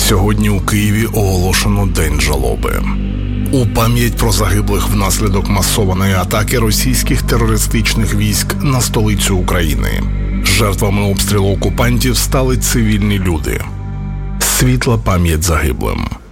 Сьогодні у Києві оголошено День жалоби. У пам'ять про загиблих внаслідок масованої атаки російських терористичних військ на столицю України. Жертвами обстрілу окупантів стали цивільні люди. Світла пам'ять загиблим.